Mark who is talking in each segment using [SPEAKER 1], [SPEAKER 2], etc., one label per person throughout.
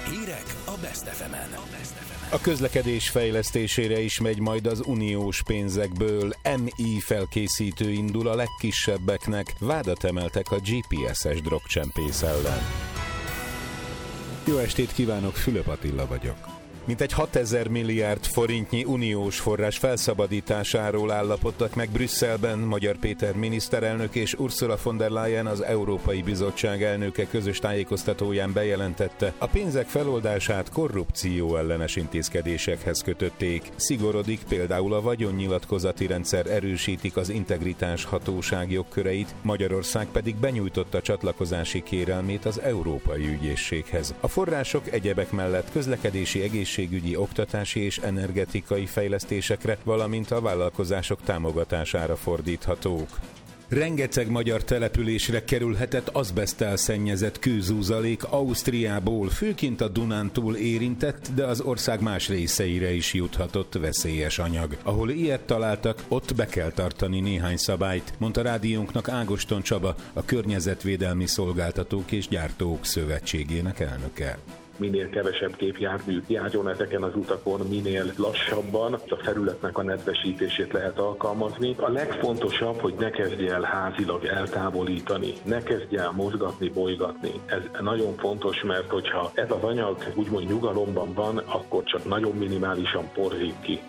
[SPEAKER 1] Hírek a Best FM-en.
[SPEAKER 2] A közlekedés fejlesztésére is megy majd az uniós pénzekből. MI felkészítő indul a legkisebbeknek. Vádat emeltek a GPS-es drogcsempész ellen. Jó estét kívánok, Fülöp Attila vagyok. Mintegy 6000 milliárd forintnyi uniós forrás felszabadításáról állapodtak meg Brüsszelben. Magyar Péter miniszterelnök és Ursula von der Leyen, az Európai Bizottság elnöke közös tájékoztatóján bejelentette, a pénzek feloldását korrupció ellenes intézkedésekhez kötötték. Szigorodik például a vagyonnyilatkozati rendszer, erősítik az integritás hatóság jogköreit, Magyarország pedig benyújtotta csatlakozási kérelmét az Európai Ügyészséghez. A források egyebek mellett közlekedési, egészségügyi, oktatási és energetikai fejlesztésekre, valamint a vállalkozások támogatására fordíthatók. Rengeteg magyar településre kerülhetett azbeszttel szennyezett kőzúzalék Ausztriából, főként a Dunántúl érintett, de az ország más részeire is juthatott veszélyes anyag. Ahol ilyet találtak, ott be kell tartani néhány szabályt, mondta rádiónknak Ágoston Csaba, a Környezetvédelmi Szolgáltatók és Gyártók Szövetségének elnöke.
[SPEAKER 3] Minél kevesebb gépjármű járjon ezeken az utakon, minél lassabban a felületnek a nedvesítését lehet alkalmazni. A legfontosabb, hogy ne kezdje el házilag eltávolítani, ne kezdje el mozgatni, bolygatni. Ez nagyon fontos, mert hogyha ez az anyag úgymond nyugalomban van, akkor csak nagyon minimálisan porzik ki.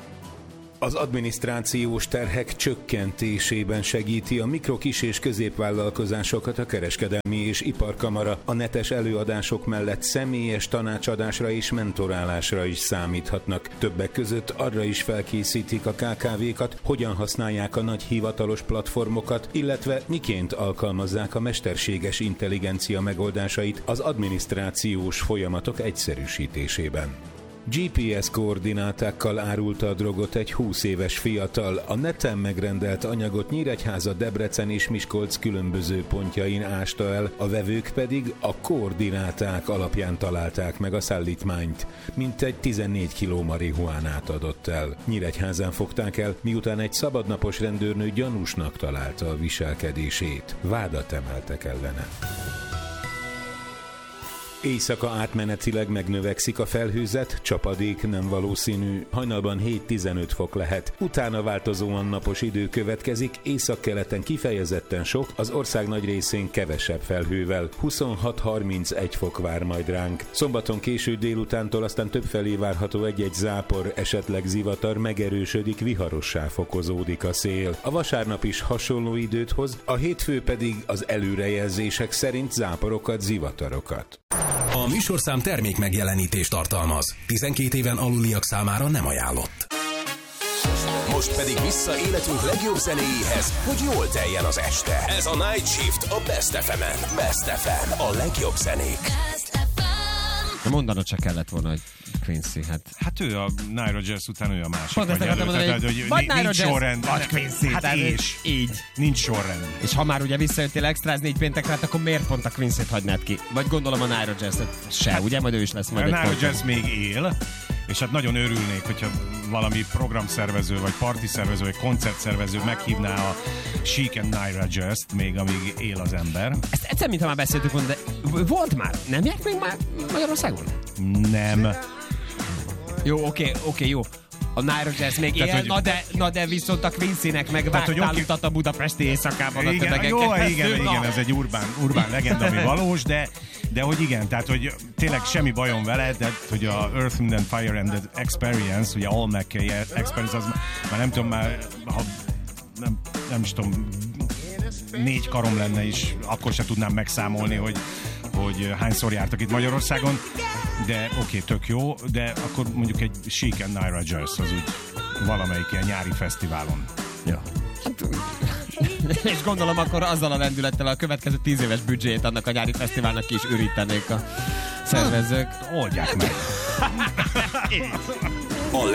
[SPEAKER 2] Az adminisztrációs terhek csökkentésében segíti a mikro-, kis- és középvállalkozásokat a Kereskedelmi és Iparkamara. A netes előadások mellett személyes tanácsadásra és mentorálásra is számíthatnak. Többek között arra is felkészítik a KKV-kat, hogyan használják a nagy hivatalos platformokat, illetve miként alkalmazzák a mesterséges intelligencia megoldásait az adminisztrációs folyamatok egyszerűsítésében. GPS koordinátákkal árulta a drogot egy 20 éves fiatal. A neten megrendelt anyagot Nyíregyháza, Debrecen és Miskolc különböző pontjain ásta el, a vevők pedig a koordináták alapján találták meg a szállítmányt. Mintegy 14 kiló marihuánát adott el. Nyíregyházán fogták el, miután egy szabadnapos rendőrnő gyanúsnak találta a viselkedését. Vádat emeltek ellene. Éjszaka átmenetileg megnövekszik a felhőzet, csapadék nem valószínű, hajnalban 7-15 fok lehet. Utána változóan napos idő következik, északkeleten kifejezetten sok, az ország nagy részén kevesebb felhővel. 26-31 fok vár majd ránk. Szombaton késő délutántól aztán többfelé várható egy-egy zápor, esetleg zivatar, megerősödik, viharossá fokozódik a szél. A vasárnap is hasonló időt hoz, a hétfő pedig az előrejelzések szerint záporokat, zivatarokat.
[SPEAKER 1] A műsorszám termék megjelenítést tartalmaz. 12 éven aluliak számára nem ajánlott. Most pedig vissza életünk legjobb zenéjéhez, hogy jól teljen az este. Ez a Night Shift a Best FM-en. Best FM, a legjobb zenék.
[SPEAKER 4] Mondanod csak kellett volna, hogy Quincy, hát
[SPEAKER 5] ő a Nile Jazz után ő a másik.
[SPEAKER 4] Pont ezt akartam mondani, hogy vagy Nile Jazz, vagy Quincy.
[SPEAKER 5] Hát és
[SPEAKER 4] így.
[SPEAKER 5] Nincs sorrend.
[SPEAKER 4] És ha már ugye visszajöttél extrázni így péntekre, hát akkor miért pont a Quincy-t hagynád ki? Vagy gondolom a Nile Jazz-et se, hát, ugye? Majd ő is lesz majd
[SPEAKER 5] a Nile Jazz még él, és hát nagyon örülnék, hogyha valami programszervező, vagy partiszervező, vagy koncertszervező meghívná a Chic and Nile Jazz-t, még amíg él az ember.
[SPEAKER 4] Ezt egyszer, mintha már beszéltük volna, de volt már? Nem járt még már Magyarországon?
[SPEAKER 5] Nem.
[SPEAKER 4] Jó, oké, jó. A Nile Jazz még él, na de viszont a Quincy-nek meg vágtál utat a budapesti éjszakában.
[SPEAKER 5] Igen, igen, ez egy urbán legenda, ami valós, de hogy igen, tehát hogy tényleg semmi bajom vele, de hogy a Earth, Wind and Fire and the Experience, ugye All McKay Experience, az már nem tudom, ha nem is tudom, 4 karom lenne is, akkor se tudnám megszámolni, hogy hányszor jártak itt Magyarországon, de oké, tök jó, de akkor mondjuk egy Chic and Nile Jazz, az úgy valamelyik ilyen nyári fesztiválon.
[SPEAKER 4] Ja. És gondolom akkor azzal a lendülettel a következő 10 éves büdzséjét annak a nyári fesztiválnak is ürítenék a szervezők.
[SPEAKER 5] Oldják meg.